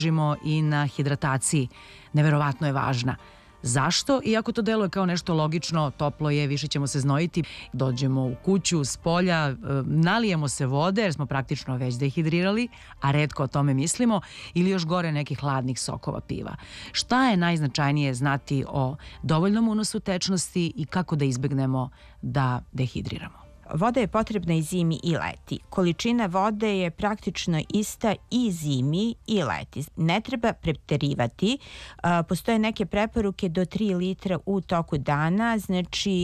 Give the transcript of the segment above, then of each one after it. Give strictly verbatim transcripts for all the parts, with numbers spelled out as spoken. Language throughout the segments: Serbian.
i na hidrataciji. Neverovatno je važna. Zašto? Iako to deluje kao nešto logično, toplo je, više ćemo se znojiti, dođemo u kuću, s polja, nalijemo se vode jer smo praktično već dehidrirali, a retko o tome mislimo, ili još gore nekih hladnih sokova piva. Šta je najznačajnije znati o dovoljnom unosu tečnosti i kako da izbegnemo da dehidriramo? Voda je potrebna i zimi i leti. Količina vode je praktično ista i zimi i leti. Ne treba preterivati. Postoje neke preporuke do tri litra u toku dana. Znači,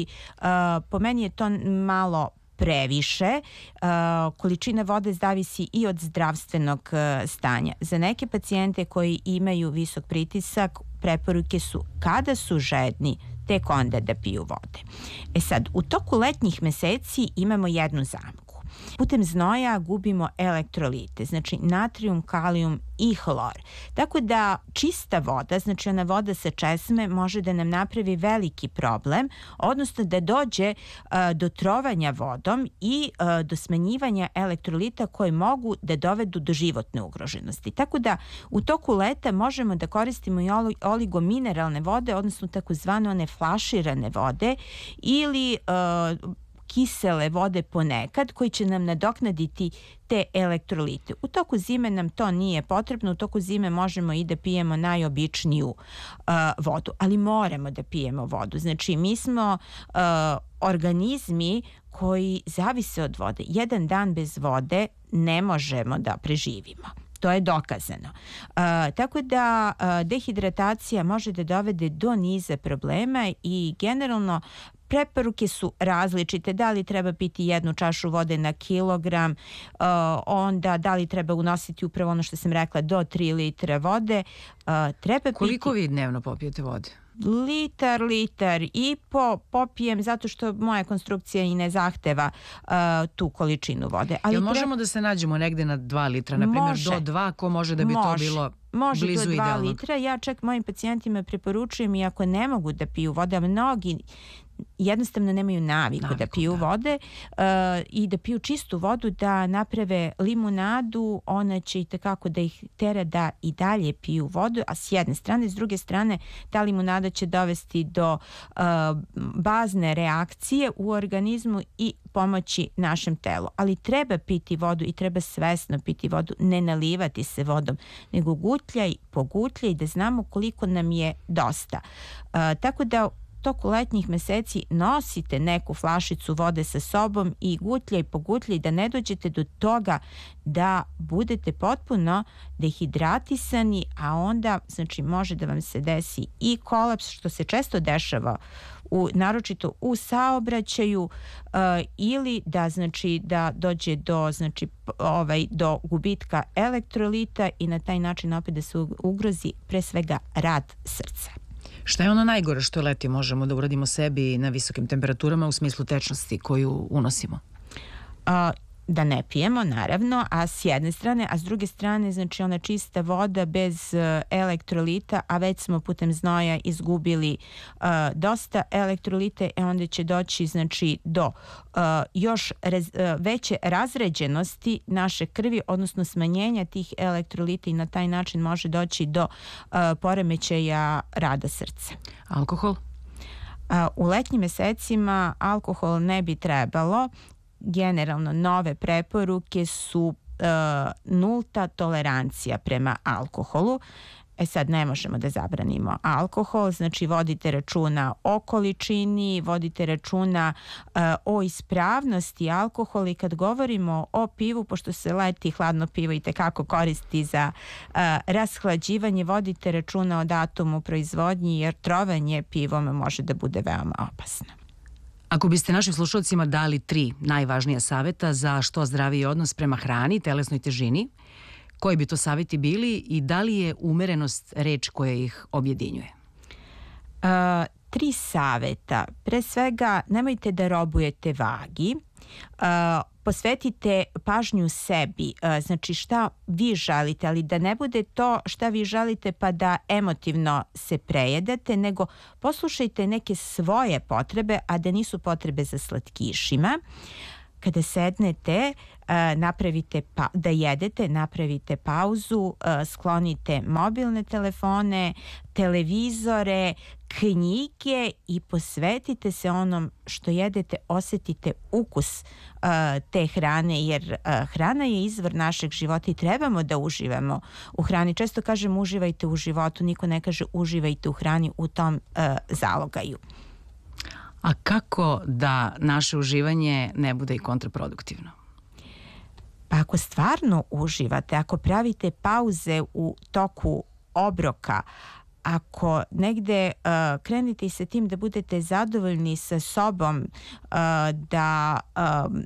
po meni je to malo previše. Količina vode zavisi i od zdravstvenog stanja. Za neke pacijente koji imaju visok pritisak, preporuke su kada su žedni, tek onda da piju vode. E sad, u toku letnjih meseci imamo jednu zamku. Putem znoja gubimo elektrolite, znači natrijum, kalijum i hlor. Tako da čista voda, znači ona voda sa česme, može da nam napravi veliki problem, odnosno da dođe uh, do trovanja vodom i uh, do smanjivanja elektrolita koji mogu da dovedu do životne ugroženosti. Tako da u toku leta možemo da koristimo i oligomineralne vode, odnosno takozvane one flaširane vode ili uh, kisele vode ponekad koji će nam nadoknaditi te elektrolite. U toku zime nam to nije potrebno, u toku zime možemo i da pijemo najobičniju uh, vodu, ali moramo da pijemo vodu. Znači mi smo uh, organizmi koji zavise od vode. Jedan dan bez vode ne možemo da preživimo. To je dokazano. Uh, tako da uh, dehidratacija može da dovede do niza problema i generalno preporuke su različite, da li treba piti jednu čašu vode na kilogram, uh, onda da li treba unositi upravo ono što sam rekla do tri litra vode. Uh, treba Koliko piti... vi dnevno popijete vode? Litar, litar i po popijem zato što moja konstrukcija i ne zahteva uh, tu količinu vode. Ali Jel možemo treba... da se nađemo negde na dva litra, na primjer Može. do dva, ko može da bi Može. to bilo Može blizu do dva idealnog? litra. Ja čak mojim pacijentima preporučujem, iako ne mogu da piju vode, a mnogi jednostavno nemaju naviku, Naviku, da piju da. vode uh, i da piju čistu vodu, da naprave limunadu, ona će i tekako da ih tera da i dalje piju vodu, a s jedne strane, s druge strane ta limunada će dovesti do uh, bazne reakcije u organizmu i pomoći našem telu. Ali treba piti vodu i treba svesno piti vodu, ne nalivati se vodom, nego gutljaj, pogutljaj da znamo koliko nam je dosta. Uh, tako da toku letnjih meseci nosite neku flašicu vode sa sobom i gutljaj pogutljaj da ne dođete do toga da budete potpuno dehidratisani, a onda znači može da vam se desi i kolaps, što se često dešava u, naročito u saobraćaju, uh, ili da znači da dođe do znači ovaj do gubitka elektrolita i na taj način opet da se ugrozi pre svega rad srca. Šta je ono najgore što leti možemo da uradimo sebi na visokim temperaturama u smislu tečnosti koju unosimo? Uh, da ne pijemo, naravno, a s jedne strane, a s druge strane, znači ona čista voda bez uh, elektrolita, a već smo putem znoja izgubili uh, dosta elektrolite, e onda će doći znači do uh, još rez, uh, veće razređenosti naše krvi, odnosno smanjenja tih elektrolita i na taj način može doći do uh, poremećaja rada srca. Alkohol? Uh, u letnjim mesecima alkohol ne bi trebalo. Generalno nove preporuke su uh, nulta tolerancija prema alkoholu. E sad ne možemo da zabranimo alkohol, znači vodite računa o količini, vodite računa uh, o ispravnosti alkohola i kad govorimo o pivu, pošto se leti hladno pivo i tekako koristi za uh, rashlađivanje, vodite računa o datumu proizvodnji jer trovanje pivom može da bude veoma opasno. Ako biste našim slušalcima dali tri najvažnija saveta za što zdraviji odnos prema hrani, telesnoj težini, koji bi to saveti bili i da li je umerenost reč koja ih objedinjuje? Uh, tri saveta. Pre svega, nemojte da robujete vagi. Uh, posvetite pažnju sebi, uh, znači šta vi želite, ali da ne bude to šta vi želite pa da emotivno se prejedete, nego poslušajte neke svoje potrebe, a da nisu potrebe za slatkišima. kada sednete, napravite pa, da jedete, napravite pauzu, sklonite mobilne telefone, televizore, knjige i posvetite se onom što jedete, osetite ukus uh, te hrane, jer uh, hrana je izvor našeg života i trebamo da uživamo u hrani. Često kažem uživajte u životu, niko ne kaže uživajte u hrani, u tom uh, zalogaju. A kako da naše uživanje ne bude i kontraproduktivno? Pa ako stvarno uživate, ako pravite pauze u toku obroka, ako negde uh, krenete sa tim da budete zadovoljni sa sobom, uh, da um,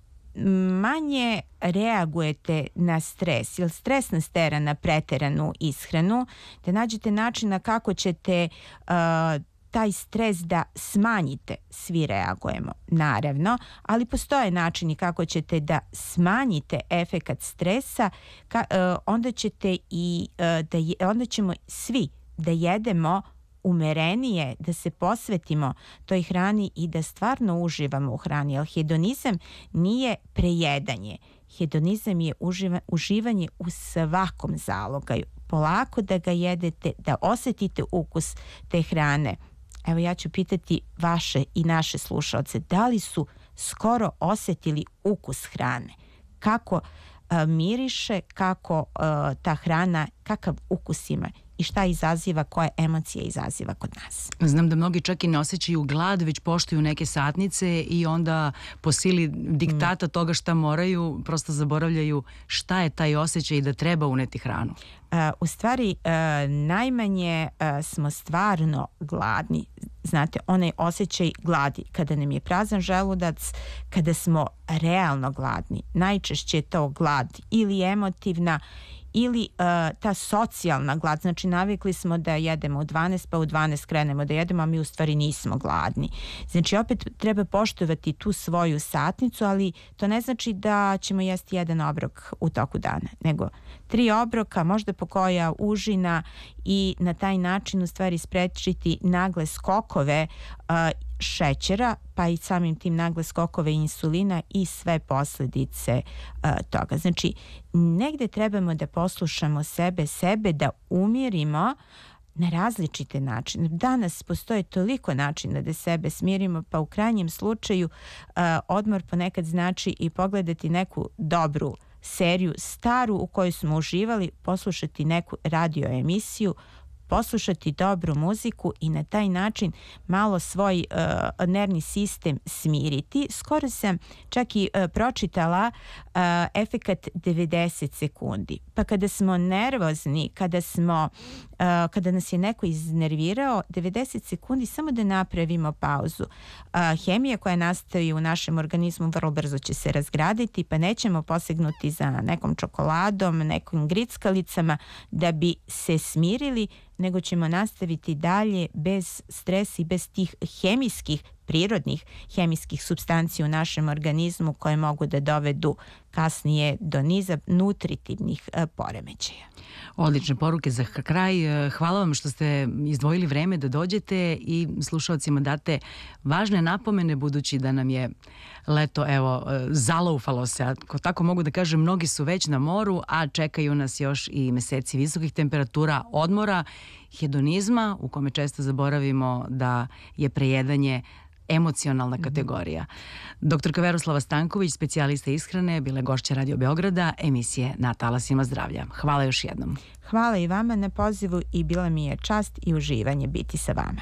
manje reagujete na stres, jer stres nas tera na preteranu ishranu, da nađete načina kako ćete uh, taj stres da smanjite. Svi reagujemo, naravno, ali postoje načini kako ćete da smanjite efekat stresa, ka, uh, onda ćete i uh, da je, onda ćemo svi da jedemo umerenije, da se posvetimo toj hrani i da stvarno uživamo u hrani. Jer hedonizam nije prejedanje. Hedonizam je uživa, uživanje u svakom zalogaju. Polako da ga jedete, da osetite ukus te hrane. Evo ja ću pitati vaše i naše slušalce, da li su skoro osetili ukus hrane? Kako uh, miriše, kako uh, ta hrana, kakav ukus ima? I šta izaziva, koje emocije izaziva kod nas. Znam da mnogi čak i ne osjećaju glad, već poštuju neke satnice i onda po sili diktata toga šta moraju, prosto zaboravljaju šta je taj osjećaj i da treba uneti hranu. Uh, u stvari, uh, najmanje uh, smo stvarno gladni. Znate, onaj osjećaj gladi, kada nam je prazan želudac, kada smo realno gladni. Najčešće je to glad ili emotivna ili uh, ta socijalna glad, znači navikli smo da jedemo u dvanaest, pa u dvanaest krenemo da jedemo, a mi u stvari nismo gladni. Znači opet treba poštovati tu svoju satnicu, ali to ne znači da ćemo jesti jedan obrok u toku dana, nego tri obroka, možda po koja užina i na taj način u stvari sprečiti nagle skokove uh, šećera, pa i samim tim nagle skokove insulina i sve posljedice uh, toga. Znači, negde trebamo da poslušamo sebe, sebe da umirimo na različite načine. Danas postoje toliko načina da sebe smirimo, pa u krajnjem slučaju uh, odmor ponekad znači i pogledati neku dobru seriju, staru u kojoj smo uživali, poslušati neku radio emisiju, poslušati dobru muziku i na taj način malo svoj uh, nervni sistem smiriti. Skoro sam čak i uh, pročitala uh, efekat devedeset sekundi. Pa kada smo nervozni, kada smo uh, kada nas je neko iznervirao, devedeset sekundi samo da napravimo pauzu. Uh, hemija koja nastaje u našem organizmu vrlo brzo će se razgraditi, pa nećemo posegnuti za nekom čokoladom, nekim grickalicama da bi se smirili, nego ćemo nastaviti dalje bez stresa i bez tih hemijskih, prirodnih hemijskih supstanci u našem organizmu koje mogu da dovedu kasnije do niza nutritivnih poremećaja. Odlične poruke za kraj. Hvala vam što ste izdvojili vreme da dođete i slušalcima date važne napomene, budući da nam je leto, evo, zalaufalo se. Ako tako mogu da kažem, mnogi su već na moru, a čekaju nas još i meseci visokih temperatura, odmora, hedonizma, u kome često zaboravimo da je prejedanje emocionalna kategorija. Doktorka Veroslava Stanković, specijalista ishrane, bila je gošća Radio Beograda, emisije Na talasima zdravlja. Hvala još jednom. Hvala i vama na pozivu i bila mi je čast i uživanje biti sa vama.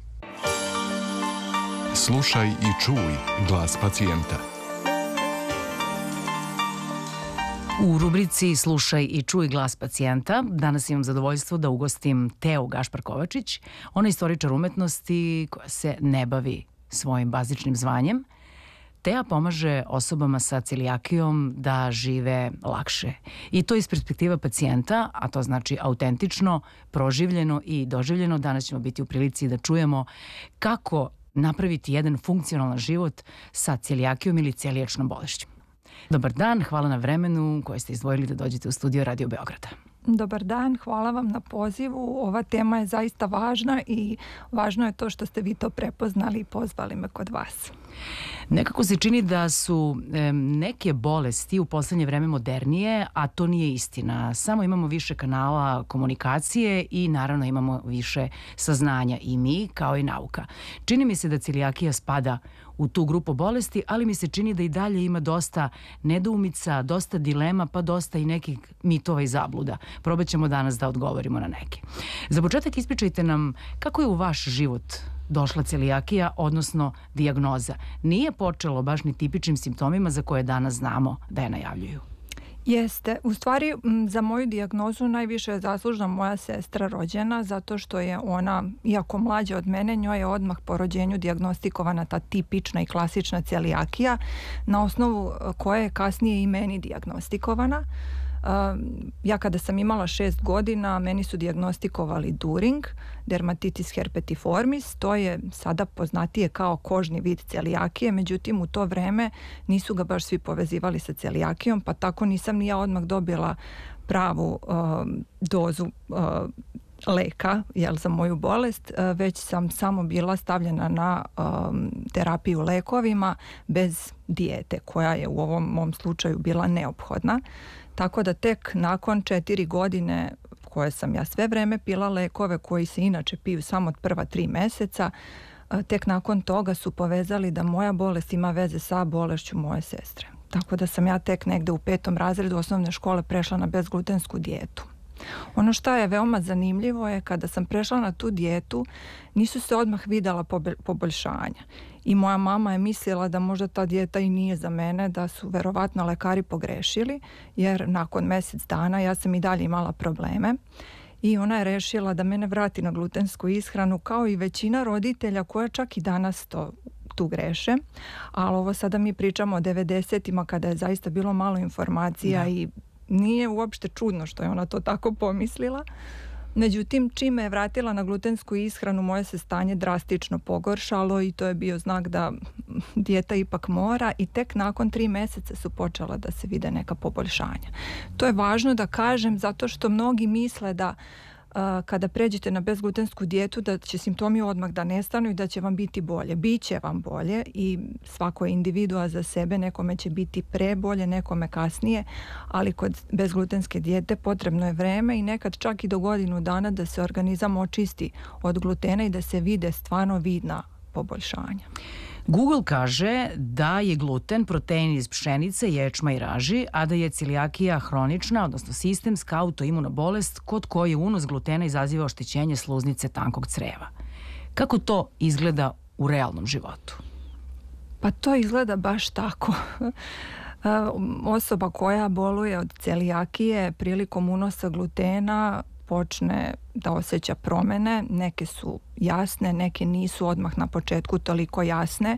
Slušaj i čuj glas pacijenta. U rubrici Slušaj i čuj glas pacijenta danas imam zadovoljstvo da ugostim Teu Gašpar-Kovačić. Ona je istoričar umetnosti koja se ne bavi svojim bazičnim zvanjem. Tea pomaže osobama sa celijakijom da žive lakše. I to iz perspektiva pacijenta, a to znači autentično, proživljeno i doživljeno. Danas ćemo biti u prilici da čujemo kako napraviti jedan funkcionalan život sa celijakijom ili celijačnom bolešću. Dobar dan, hvala na vremenu koje ste izdvojili da dođete u studio Radio Beograda. Dobar dan, hvala vam na pozivu. Ova tema je zaista važna i važno je to što ste vi to prepoznali i pozvali me kod vas. Nekako se čini da su e, neke bolesti u poslednje vreme modernije, a to nije istina. Samo imamo više kanala komunikacije i naravno imamo više saznanja i mi kao i nauka. Čini mi se da celijakija spada u tu grupu bolesti, ali mi se čini da i dalje ima dosta nedoumica, dosta dilema, pa dosta i nekih mitova i zabluda. Probat ćemo danas da odgovorimo na neke. Za početak ispričajte nam kako je u vaš život došla celijakija, odnosno dijagnoza. Nije počelo baš ni tipičnim simptomima za koje danas znamo da je najavljuju. Jeste. U stvari, m, za moju dijagnozu najviše je zaslužna moja sestra rođena, zato što je ona, iako mlađa od mene, njoj je odmah po rođenju dijagnostikovana ta tipična i klasična celijakija, na osnovu koje je kasnije i meni dijagnostikovana. Uh, ja kada sam imala šest godina, meni su dijagnostikovali During, dermatitis herpetiformis, to je sada poznatije kao kožni vid celijakije, međutim u to vreme nisu ga baš svi povezivali sa celijakijom, pa tako nisam ni ja odmah dobila pravu uh, dozu uh, leka, jel, za moju bolest, uh, već sam samo bila stavljena na um, terapiju lekovima bez dijete, koja je u ovom mom slučaju bila neophodna. Tako da tek nakon četiri godine koje sam ja sve vreme pila lekove koji se inače piju samo od prva tri meseca, tek nakon toga su povezali da moja bolest ima veze sa bolešću moje sestre. Tako da sam ja tek negde u petom razredu osnovne škole prešla na bezglutensku dijetu. Ono što je veoma zanimljivo je kada sam prešla na tu dijetu, nisu se odmah videla poboljšanja. I moja mama je mislila da možda ta dijeta i nije za mene, da su verovatno lekari pogrešili, jer nakon mjesec dana ja sam i dalje imala probleme. I ona je rešila da mene vrati na glutensku ishranu, kao i većina roditelja koja čak i danas to tu greše. Ali ovo sada mi pričamo o devedesetima kada je zaista bilo malo informacija, da. I nije uopšte čudno što je ona to tako pomislila. Međutim, čim me je vratila na glutensku ishranu, moje se stanje drastično pogoršalo i to je bio znak da dijeta ipak mora, i tek nakon tri meseca su počela da se vide neka poboljšanja. To je važno da kažem zato što mnogi misle da Uh, kada pređete na bezglutensku dijetu da će simptomi odmah da nestanu i da će vam biti bolje. Biće vam bolje i svako je individua za sebe, nekome će biti pre bolje, nekome kasnije, ali kod bezglutenske dijete potrebno je vreme i nekad čak i do godinu dana da se organizam očisti od glutena i da se vide stvarno vidna poboljšanja. Google kaže da je gluten protein iz pšenice, ječma i raži, a da je celijakija hronična, odnosno sistemska autoimuna bolest kod koje unos glutena izaziva oštećenje sluznice tankog creva. Kako to izgleda u realnom životu? Pa to izgleda baš tako. Osoba koja boluje od celijakije prilikom unosa glutena počne da osjeća promene, neke su jasne, neke nisu odmah na početku toliko jasne.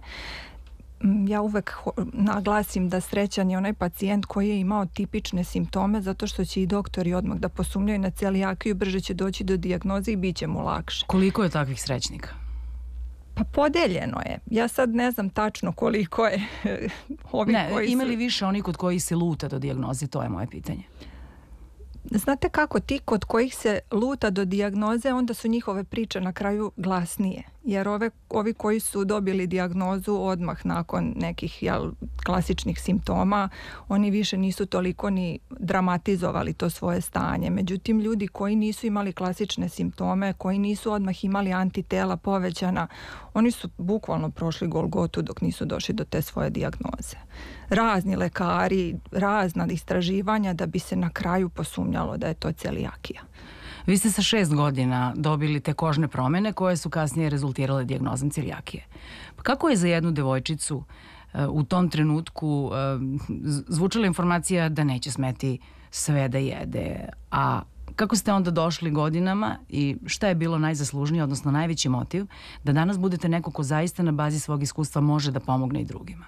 Ja uvek naglasim da srećan je onaj pacijent koji je imao tipične simptome, zato što će i doktori odmah da posumnjaju na celijakiju, brže će doći do dijagnoze i bit će mu lakše. Koliko je takvih srećnika? Pa podeljeno je. Ja sad ne znam tačno koliko je ovi ne, koji ima su... li više oni kod koji se luta do dijagnoze? To je moje pitanje. Znate kako, ti kod kojih se luta do dijagnoze, onda su njihove priče na kraju glasnije. Jer ove, ovi koji su dobili dijagnozu odmah nakon nekih jel, klasičnih simptoma, oni više nisu toliko ni dramatizovali to svoje stanje. Međutim, ljudi koji nisu imali klasične simptome, koji nisu odmah imali antitela povećana, oni su bukvalno prošli Golgotu dok nisu došli do te svoje dijagnoze. Razni lekari, razna istraživanja da bi se na kraju posumnjalo da je to celijakija. Vi ste sa šest godina dobili te kožne promjene koje su kasnije rezultirale dijagnozom celijakije. Pa kako je za jednu devojčicu uh, u tom trenutku uh, zvučala informacija da neće smeti sve da jede, a kako ste onda došli godinama i šta je bilo najzaslužnije, odnosno najveći motiv da danas budete neko ko zaista na bazi svog iskustva može da pomogne i drugima?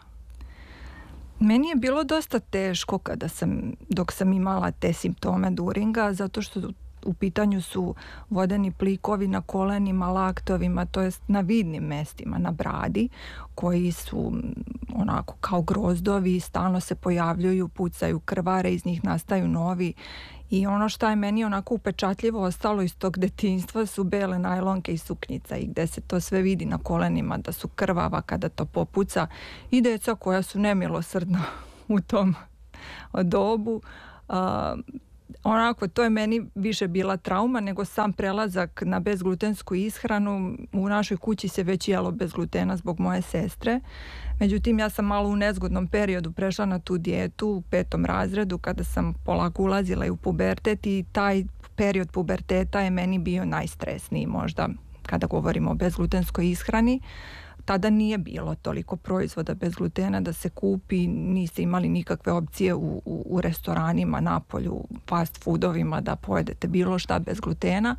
Meni je bilo dosta teško kada sam, dok sam imala te simptome Duringa, zato što u pitanju su vodeni plikovi na kolenima, laktovima, to jest na vidnim mestima, na bradi, koji su onako kao grozdovi, stalno se pojavljuju, pucaju, krvare, iz njih nastaju novi. I ono što je meni onako upečatljivo ostalo iz tog detinjstva su bele najlonke i suknjica, i gde se to sve vidi na kolenima da su krvava kada to popuca, i deca koja su nemilosrdna u tom dobu. Uh, onako, to je meni više bila trauma nego sam prelazak na bezglutensku ishranu. U našoj kući se već jelo bez glutena zbog moje sestre. Međutim, ja sam malo u nezgodnom periodu prešla na tu dijetu u petom razredu kada sam polako ulazila i u pubertet, i taj period puberteta je meni bio najstresniji možda kada govorimo o bezglutenskoj ishrani. Tada nije bilo toliko proizvoda bez glutena da se kupi, niste imali nikakve opcije u, u, u restoranima, napolju, fast foodovima da pojedete bilo šta bez glutena.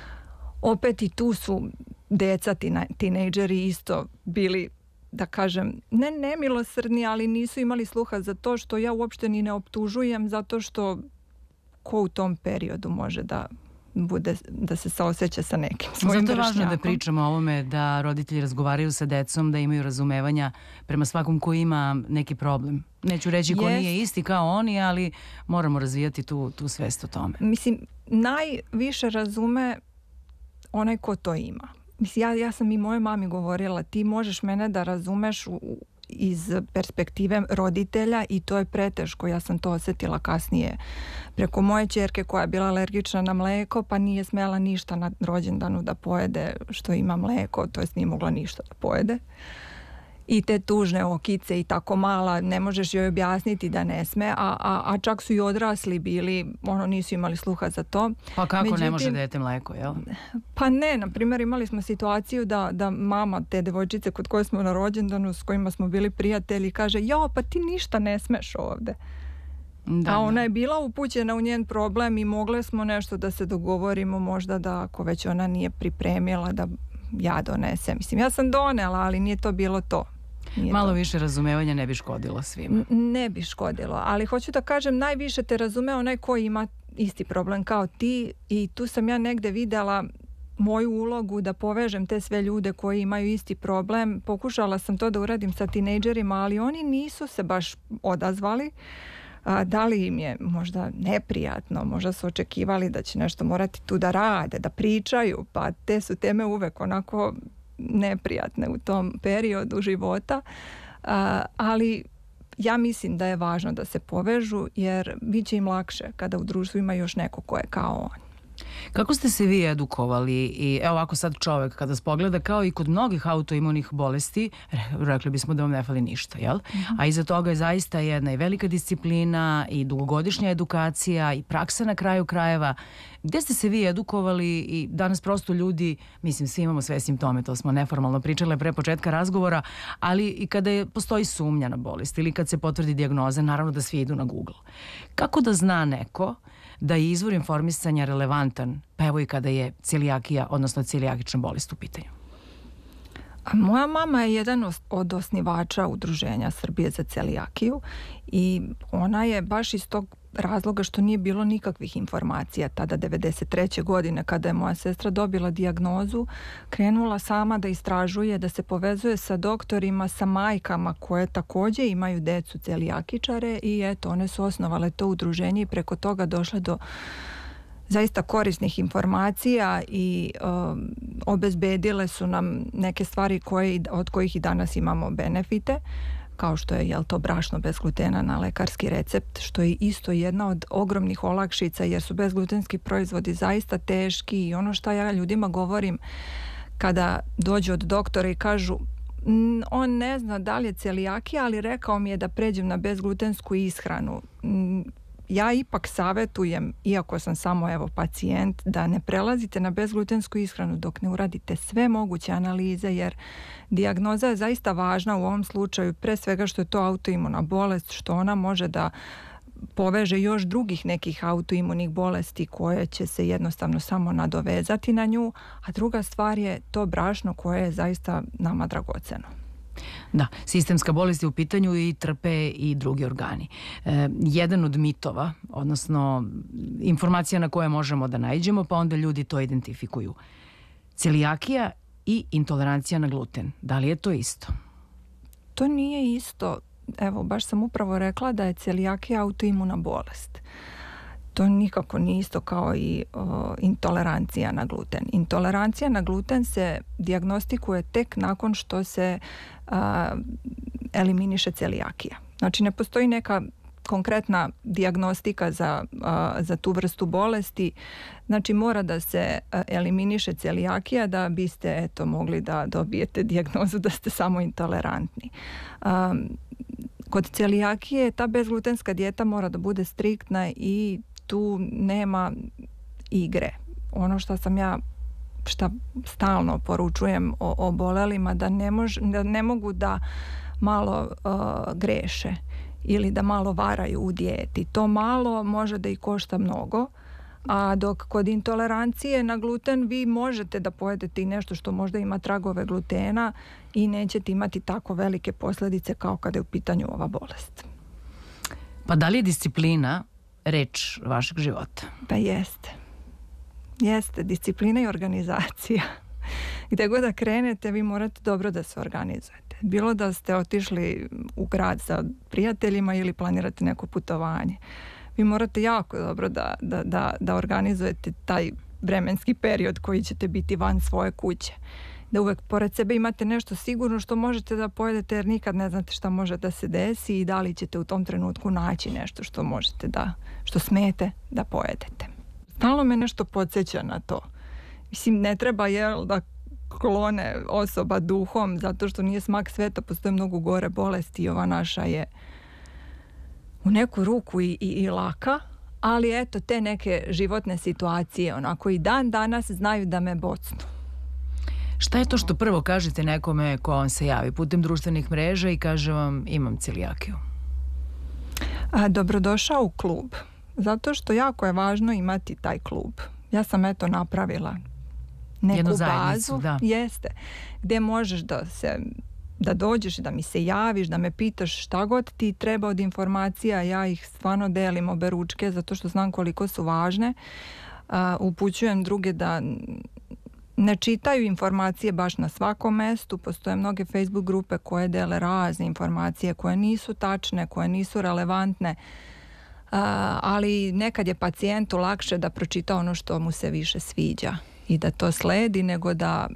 Opet i tu su deca, tinejdžeri isto bili, da kažem, ne nemilosrdni, ali nisu imali sluha za to, što ja uopšte ni ne optužujem, zato što ko u tom periodu može da bude, da se saoseća sa nekim svojim Zato je važno vršnjakom. da pričamo o ovome, da roditelji razgovaraju sa decom, da imaju razumevanja prema svakom ko ima neki problem. Neću reći ko Jest. nije isti kao oni, ali moramo razvijati tu, tu svest o tome. Mislim, najviše razume onaj ko to ima. Mislim, ja, ja sam i mojoj mami govorila, ti možeš mene da razumeš u, iz perspektive roditelja, i to je preteško. Ja sam to osjetila kasnije preko moje ćerke koja je bila alergična na mleko, pa nije smjela ništa na rođendanu da pojede što ima mleko, to jest nije mogla ništa da pojede. I te tužne okice i tako mala, ne možeš joj objasniti da ne sme, a, a, a čak su i odrasli bili, ono, nisu imali sluha za to. Pa kako Međutim, ne može dete mleko, jel? Pa ne, na primjer imali smo situaciju da, da mama te devojčice kod koje smo na rođendanu, s kojima smo bili prijatelji, kaže, jo, pa ti ništa ne smeš ovde. Da, a ona da. je bila upućena u njen problem i mogle smo nešto da se dogovorimo, možda da ako već ona nije pripremila da ja donesem. Mislim, ja sam donela, ali nije to bilo to. Nije Malo to. više razumevanja ne bi škodilo svima. N- ne bi škodilo, ali hoću da kažem, najviše te razume onaj koji ima isti problem kao ti, i tu sam ja negde videla moju ulogu da povežem te sve ljude koji imaju isti problem. Pokušala sam to da uradim sa tinejdžerima, ali oni nisu se baš odazvali. A, da li im je možda neprijatno, možda su očekivali da će nešto morati tu da rade, da pričaju, pa te su teme uvek onako neprijatne u tom periodu života, a, ali ja mislim da je važno da se povežu, jer bit će im lakše kada u društvu ima još neko ko je kao on. Kako ste se vi edukovali? I evo ovako sad čovjek kada spogleda, kao i kod mnogih autoimunih bolesti, rekli bismo da vam ne fali ništa, jel? Mm-hmm. A iza toga je zaista jedna i velika disciplina i dugogodišnja edukacija i praksa na kraju krajeva. Gde ste se vi edukovali? I danas prosto ljudi, mislim, svi imamo sve simptome, to smo neformalno pričale pre početka razgovora, ali i kada je, postoji sumnja na bolest ili kad se potvrdi dijagnoza, naravno da svi idu na Google. Kako da zna neko da je izvor informisanja relevantan, pa evo i kada je celijakija, odnosno celijakična bolest u pitanju? A moja mama je jedan od osnivača Udruženja Srbije za celijakiju, i ona je baš iz tog razloga što nije bilo nikakvih informacija tada devedeset treće godine kada je moja sestra dobila dijagnozu, krenula sama da istražuje, da se povezuje sa doktorima, sa majkama koje također imaju decu celijakičare, i eto, one su osnovale to udruženje i preko toga došle do zaista korisnih informacija i um, obezbedile su nam neke stvari koje, od kojih i danas imamo benefite, kao što je, jel, to brašno bez glutena na lekarski recept, što je isto jedna od ogromnih olakšica, jer su bezglutenski proizvodi zaista teški. I ono što ja ljudima govorim kada dođu od doktora i kažu on ne zna da li je celijakija, ali rekao mi je da pređem na bezglutensku ishranu. Ja ipak savjetujem, iako sam samo evo pacijent, da ne prelazite na bezglutensku ishranu dok ne uradite sve moguće analize, jer dijagnoza je zaista važna u ovom slučaju, pre svega što je to autoimuna bolest, što ona može da poveže još drugih nekih autoimunih bolesti koje će se jednostavno samo nadovezati na nju, a druga stvar je to brašno koje je zaista nama dragoceno. Da, sistemska bolest je u pitanju i trpe i drugi organi. E, jedan od mitova, odnosno informacija na koje možemo da naiđemo, pa onda ljudi to identifikuju. Celijakija i intolerancija na gluten. Da li je to isto? To nije isto. Evo, baš sam upravo rekla da je celijakija autoimuna bolest. To nikako nije isto kao i o, intolerancija na gluten. Intolerancija na gluten se dijagnostikuje tek nakon što se a, eliminiše celijakija. Znači, ne postoji neka konkretna dijagnostika za, a, za tu vrstu bolesti. Znači, mora da se eliminiše celijakija da biste eto, mogli da dobijete dijagnozu da ste samo intolerantni. A, kod celijakije ta bezglutenska dijeta mora da bude striktna i tu nema igre. Ono što sam ja šta stalno poručujem o obolelima da ne, mož, da ne mogu da malo uh, greše ili da malo varaju u dijeti. To malo može da i košta mnogo, a dok kod intolerancije na gluten vi možete da pojedete i nešto što možda ima tragove glutena i nećete imati tako velike posljedice kao kada je u pitanju ova bolest. Pa da li je disciplina reč vašeg života? Pa jeste. Jeste, disciplina i organizacija. Gde god da krenete, vi morate dobro da se organizujete. Bilo da ste otišli u grad sa prijateljima ili planirate neko putovanje. Vi morate jako dobro da, da, da, da organizujete taj vremenski period koji ćete biti van svoje kuće. Da uvek pored sebe imate nešto sigurno što možete da pojedete, jer nikad ne znate šta može da se desi i da li ćete u tom trenutku naći nešto što možete da, što smete da pojedete. Stalno me nešto podsjeća na to. Mislim, ne treba jel da klone osoba duhom, zato što nije smak sveta, postoje mnogo gore bolesti i ova naša je u neku ruku i, i, i laka, ali eto te neke životne situacije onako i dan danas znaju da me bocnu. Šta je to što prvo kažete nekome ko vam se javi putem društvenih mreža i kaže vam imam celijakiju? A, dobrodošao u klub. Zato što jako je važno imati taj klub. Ja sam eto napravila neku jednu zajednicu, bazu, da. Jeste, gdje možeš da se da dođeš, da mi se javiš, da me pitaš šta god ti treba od informacija, ja ih stvarno delim obe ručke zato što znam koliko su važne. Uh, upućujem druge da ne čitaju informacije baš na svakom mestu. Postoje mnoge Facebook grupe koje dele razne informacije koje nisu tačne, koje nisu relevantne, uh, ali nekad je pacijentu lakše da pročita ono što mu se više sviđa i da to sledi nego da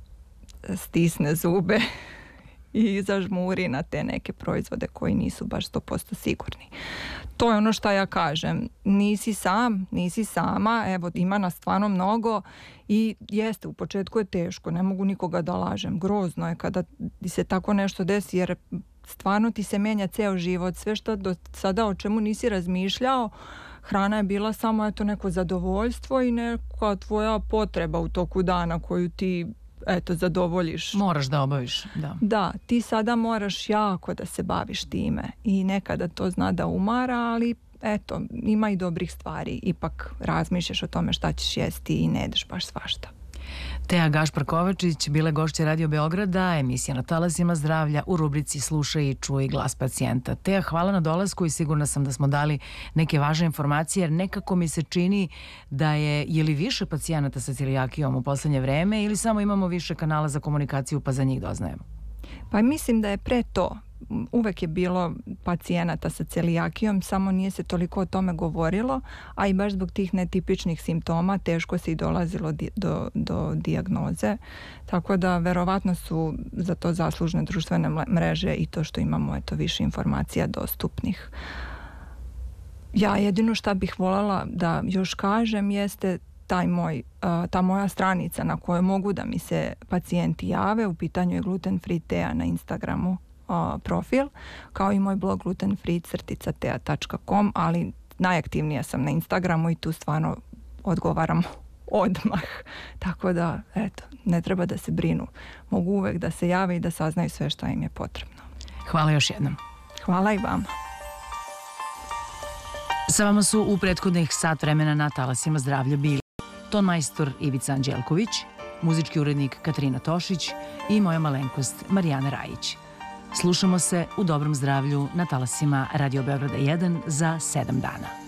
stisne zube i zažmuri na te neke proizvode koji nisu baš sto posto sigurni. To je ono što ja kažem. Nisi sam, nisi sama, evo ima nas stvarno mnogo i jeste, u početku je teško, ne mogu nikoga da lažem. Grozno je kada ti se tako nešto desi jer stvarno ti se menja ceo život. Sve što do sada o čemu nisi razmišljao, hrana je bila samo eto neko zadovoljstvo i neka tvoja potreba u toku dana koju ti eto zadovoljiš. Moraš da obaviš, da. Da, ti sada moraš jako da se baviš time i nekada to zna da umara, ali eto, ima i dobrih stvari. Ipak razmišljaš o tome šta ćeš jesti i ne jedeš baš svašta. Teja Gašpar-Kovačić bila je gošća Radio Beograda, emisija na talasima zdravlja u rubrici Slušaj i čuj glas pacijenta. Teja, hvala na dolasku i sigurna sam da smo dali neke važne informacije, jer nekako mi se čini da je, je li više pacijenata sa celijakijom u poslednje vreme ili samo imamo više kanala za komunikaciju pa za njih doznajemo? Pa mislim da je pre to. Uvek je bilo pacijenata sa celijakijom, samo nije se toliko o tome govorilo, a i baš zbog tih netipičnih simptoma teško se i dolazilo di, do, do dijagnoze. Tako da verovatno su za to zaslužne društvene mreže i to što imamo eto više informacija dostupnih. Ja jedino šta bih voljela da još kažem jeste taj moj, ta moja stranica na kojoj mogu da mi se pacijenti jave. U pitanju je Gluten Free Teja na Instagramu profil, kao i moj blog glutenfree crtica teja tačka com, ali najaktivnija sam na Instagramu i tu stvarno odgovaram odmah. Tako da, eto, ne treba da se brinu. Mogu uvek da se jave i da saznaju sve što im je potrebno. Hvala još jednom. Hvala i vama. Sa vama su u prethodnih sat vremena na talasima zdravlja bili ton majstor Ivica Anđelković, muzički urednik Katarina Tošić i moja malenkost Marijana Rajić. Slušamo se u dobrom zdravlju na talasima Radio Beograda jedan za sedam dana.